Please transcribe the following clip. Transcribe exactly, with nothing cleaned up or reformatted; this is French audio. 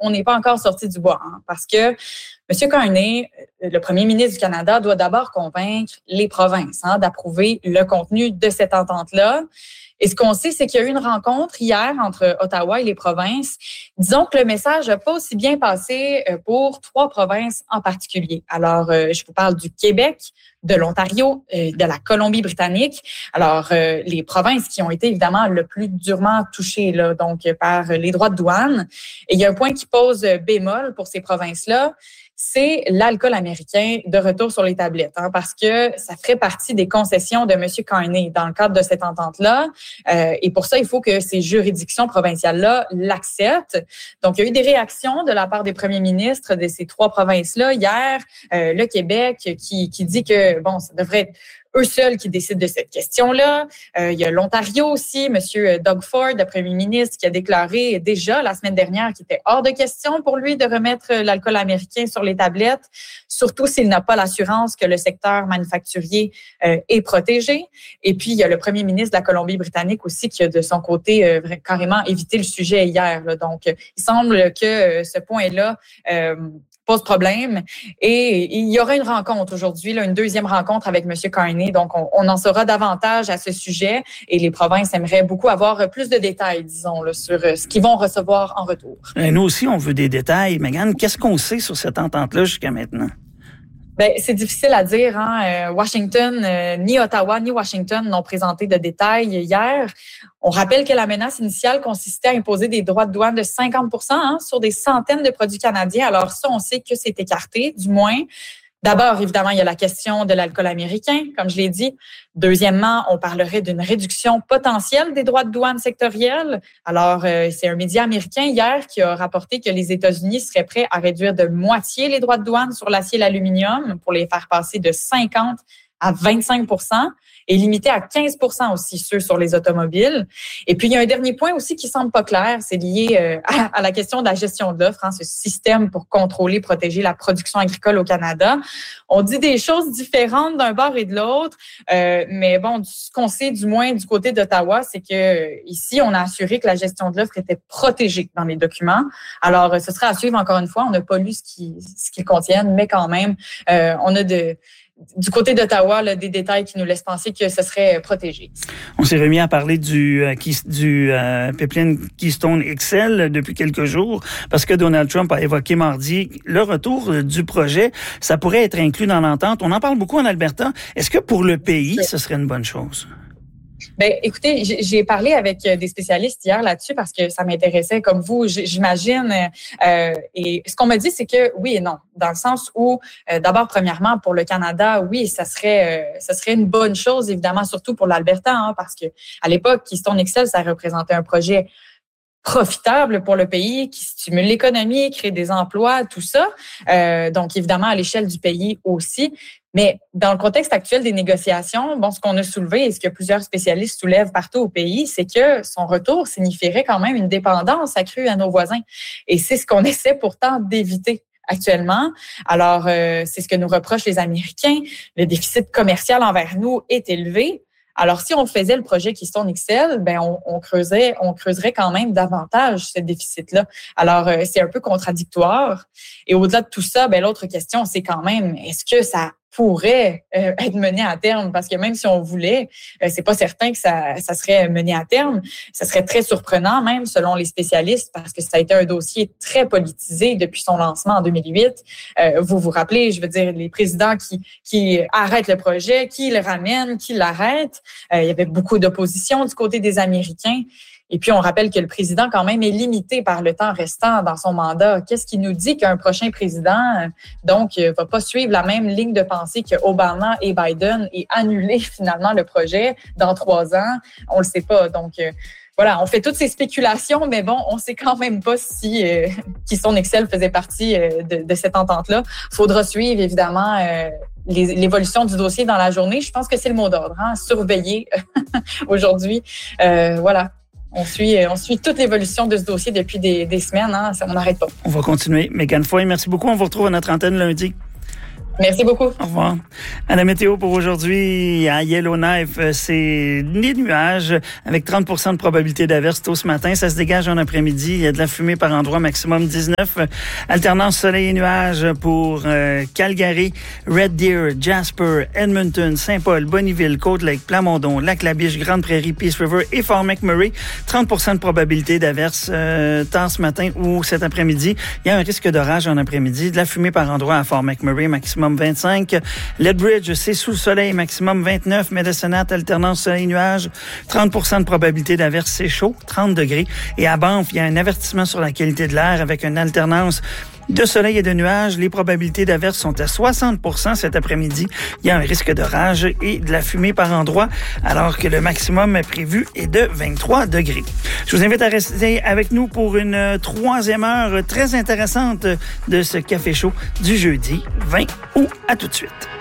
on n'est pas encore sorti du bois, hein, parce que M. Carney, le premier ministre du Canada, doit d'abord convaincre les provinces hein, d'approuver le contenu de cette entente-là. Et ce qu'on sait, c'est qu'il y a eu une rencontre hier entre Ottawa et les provinces. Disons que le message n'a pas aussi bien passé pour trois provinces en particulier. Alors, je vous parle du Québec, de l'Ontario, de la Colombie-Britannique. Alors, les provinces qui ont été évidemment le plus durement touchées là, donc par les droits de douane. Et il y a un point qui pose bémol pour ces provinces-là, c'est l'alcool américain de retour sur les tablettes, hein, parce que ça ferait partie des concessions de M. Carney dans le cadre de cette entente-là. Euh, et pour ça, il faut que ces juridictions provinciales-là l'acceptent. Donc, il y a eu des réactions de la part des premiers ministres de ces trois provinces-là. Hier, euh, le Québec qui, qui dit que, bon, ça devrait être eux seuls qui décident de cette question-là. Euh, il y a l'Ontario aussi, M. Doug Ford, le premier ministre, qui a déclaré déjà la semaine dernière qu'il était hors de question pour lui de remettre l'alcool américain sur les tablettes, surtout s'il n'a pas l'assurance que le secteur manufacturier euh, est protégé. Et puis, il y a le premier ministre de la Colombie-Britannique aussi qui a de son côté euh, carrément évité le sujet hier. Là. Donc, il semble que euh, ce point-là euh, pose problème. Et il y aura une rencontre aujourd'hui, là, une deuxième rencontre avec M. Carney. Donc, on, on en saura davantage à ce sujet et les provinces aimeraient beaucoup avoir plus de détails, disons, là, sur ce qu'ils vont recevoir en retour. Et nous aussi, on veut des détails. Mégane, qu'est-ce qu'on sait sur cette entente-là jusqu'à maintenant? Ben, c'est difficile à dire. Hein. Washington, euh, ni Ottawa, ni Washington n'ont présenté de détails hier. On rappelle que la menace initiale consistait à imposer des droits de douane de cinquante pour cent hein, sur des centaines de produits canadiens. Alors ça, on sait que c'est écarté, du moins. D'abord, évidemment, il y a la question de l'alcool américain, comme je l'ai dit. Deuxièmement, on parlerait d'une réduction potentielle des droits de douane sectoriels. Alors, euh, c'est un média américain hier qui a rapporté que les États-Unis seraient prêts à réduire de moitié les droits de douane sur l'acier et l'aluminium pour les faire passer de cinquante à vingt-cinq pour cent et limiter à quinze pour cent aussi ceux sur les automobiles. Et puis, il y a un dernier point aussi qui semble pas clair, c'est lié euh, à, à la question de la gestion de l'offre, hein, ce système pour contrôler, protéger la production agricole au Canada. On dit des choses différentes d'un bord et de l'autre, euh, mais bon, ce qu'on sait du moins du côté d'Ottawa, c'est que ici, on a assuré que la gestion de l'offre était protégée dans les documents. Alors, ce sera à suivre encore une fois. On n'a pas lu ce qu'ils ce qu'ils contiennent, mais quand même, euh, on a de du côté d'Ottawa, là, des détails qui nous laissent penser que ce serait protégé. On s'est remis à parler du, euh, du euh, pipeline Keystone X L depuis quelques jours parce que Donald Trump a évoqué mardi le retour du projet. Ça pourrait être inclus dans l'entente. On en parle beaucoup en Alberta. Est-ce que pour le pays, ce serait une bonne chose? Ben, écoutez, j'ai parlé avec des spécialistes hier là-dessus parce que ça m'intéressait, comme vous, j'imagine. Euh, et ce qu'on m'a dit, c'est que oui et non, dans le sens où, euh, d'abord, premièrement, pour le Canada, oui, ça serait, euh, ça serait une bonne chose, évidemment, surtout pour l'Alberta, hein, parce que à l'époque, Keystone X L, ça représentait un projet profitable pour le pays, qui stimule l'économie, crée des emplois, tout ça. Euh, donc, évidemment, à l'échelle du pays aussi. Mais dans le contexte actuel des négociations, bon, ce qu'on a soulevé et ce que plusieurs spécialistes soulèvent partout au pays, c'est que son retour signifierait quand même une dépendance accrue à nos voisins. Et c'est ce qu'on essaie pourtant d'éviter actuellement. Alors, euh, c'est ce que nous reprochent les Américains. Le déficit commercial envers nous est élevé. Alors, si on faisait le projet Keystone X L, ben on, on creuserait, on creuserait quand même davantage ce déficit-là. Alors, euh, c'est un peu contradictoire. Et au-delà de tout ça, ben l'autre question, c'est quand même, est-ce que ça pourrait euh, être mené à terme? Parce que même si on voulait, euh, c'est pas certain que ça, ça serait mené à terme. Ça serait très surprenant, même selon les spécialistes, parce que ça a été un dossier très politisé depuis son lancement en deux mille huit. Euh, vous vous rappelez, je veux dire, les présidents qui, qui arrêtent le projet, qui le ramènent, qui l'arrêtent. Euh, il y avait beaucoup d'opposition du côté des Américains. Et puis, on rappelle que le président, quand même, est limité par le temps restant dans son mandat. Qu'est-ce qui nous dit qu'un prochain président, donc, va pas suivre la même ligne de pensée que Obama et Biden et annuler finalement le projet dans trois ans? On le sait pas. Donc, euh, voilà, on fait toutes ces spéculations, mais bon, on sait quand même pas si euh, Keystone X L faisait partie euh, de, de cette entente-là. Faudra suivre, évidemment, euh, les, l'évolution du dossier dans la journée. Je pense que c'est le mot d'ordre, hein, surveiller aujourd'hui. Euh, voilà. On suit, on suit toute l'évolution de ce dossier depuis des, des semaines. Hein. On n'arrête pas. On va continuer. Mégane Foy, merci beaucoup. On vous retrouve à notre antenne lundi. Merci beaucoup. Au revoir. À la météo pour aujourd'hui, à Yellowknife, c'est des nuages avec trente pour cent de probabilité d'averse tôt ce matin. Ça se dégage en après-midi. Il y a de la fumée par endroit, maximum dix-neuf. Alternance soleil et nuages pour euh, Calgary, Red Deer, Jasper, Edmonton, Saint-Paul, Bonnyville, Côte-Lake, Plamondon, Lac-La-Biche, Grande-Prairie, Peace River et Fort McMurray. trente pour cent de probabilité d'averse euh, tard ce matin ou cet après-midi. Il y a un risque d'orage en après-midi. De la fumée par endroit à Fort McMurray, maximum vingt-cinq. Lethbridge, c'est sous le soleil, maximum vingt-neuf. Medicine-Hat, alternance soleil-nuage, trente pour cent de probabilité d'averse, c'est chaud, trente degrés. Et à Banff, il y a un avertissement sur la qualité de l'air avec une alternance de soleil et de nuages. Les probabilités d'averse sont à soixante pour cent cet après-midi. Il y a un risque d'orage et de la fumée par endroit, alors que le maximum prévu est de vingt-trois degrés. Je vous invite à rester avec nous pour une troisième heure très intéressante de ce Café Chaud du jeudi vingt août. À tout de suite.